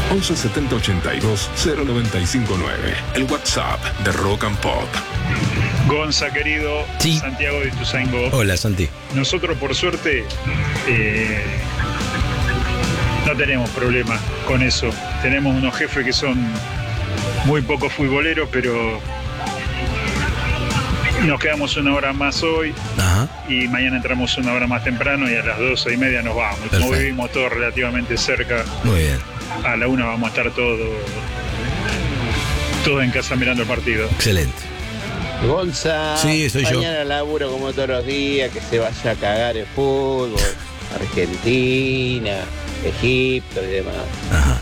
11 70 82 0959. El WhatsApp de Rock and Pop. Gonza, querido, sí. Santiago de Ituzaingó. Hola, Santi. Nosotros, por suerte, no tenemos problema con eso. Tenemos unos jefes que son muy poco futboleros, pero nos quedamos una hora más hoy. Ajá. Y mañana entramos una hora más temprano y a las 12:30 nos vamos. Perfecto. Como vivimos todos relativamente cerca, Muy bien. a la 1 vamos a estar todos en casa mirando el partido. Excelente. Gonza, Sí, soy yo. mañana laburo como todos los días, que se vaya a cagar el fútbol, Argentina, Egipto y demás. Ajá.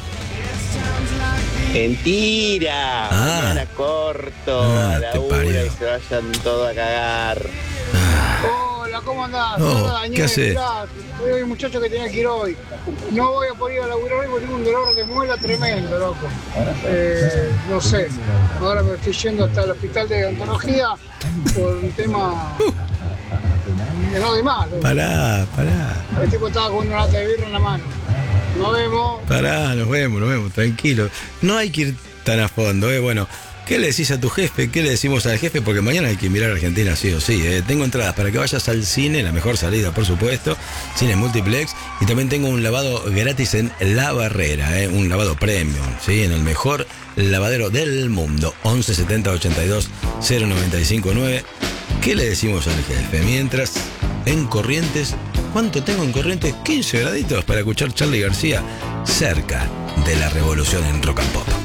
Mentira, mañana corto, a la te 1 parió. y se vayan todos a cagar. Hola, ¿cómo andás? No, Hola, ¿qué haces? Soy el muchacho que tenía que ir hoy. No voy a poder ir a laburar hoy porque tengo un dolor de muela tremendo, loco. No sé, ahora me estoy yendo hasta el hospital de odontología por un tema que no de más. Loco. Pará. El tipo estaba con una lata de birra en la mano. Nos vemos. Pará, nos vemos, tranquilo. No hay que ir tan a fondo, Bueno, ¿qué le decís a tu jefe? ¿Qué le decimos al jefe? Porque mañana hay que mirar a Argentina sí o sí. Tengo entradas para que vayas al cine, la mejor salida, por supuesto. Cine multiplex. Y también tengo un lavado gratis en La Barrera, un lavado premium, ¿sí? En el mejor lavadero del mundo. 11 70 82 0959. ¿Qué le decimos al jefe? Mientras, en Corrientes, ¿cuánto tengo en Corrientes? 15 graditos para escuchar Charly García cerca de la revolución en Rock and Pop.